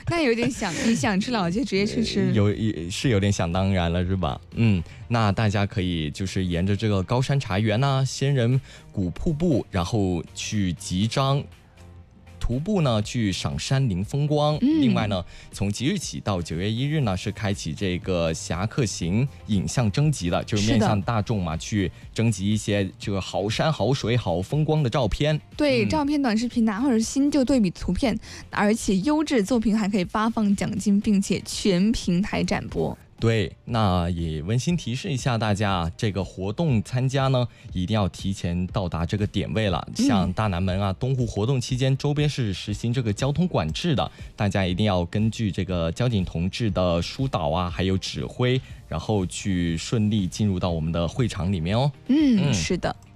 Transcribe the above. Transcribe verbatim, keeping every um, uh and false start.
那有点想你想吃老街直接去吃， 有是有点想当然了是吧？嗯，那大家可以就是沿着这个高山茶园啊、仙人谷瀑布，然后去集章。徒步呢去赏山林风光、嗯、另外呢从即日起到九月一日呢是开启这个侠客行影像征集的，就是面向大众嘛，去征集一些这个好山好水好风光的照片。 对、嗯、照片短视频呐、啊、或者新旧对比图片，而且优质作品还可以发放奖金，并且全平台展播。 对，那也温馨提示一下大家，这个活动参加呢，一定要提前到达这个点位了。像大南门啊、东湖活动期间，周边是实行这个交通管制的，大家一定要根据这个交警同志的疏导啊，还有指挥，然后去顺利进入到我们的会场里面哦。 嗯，嗯是的。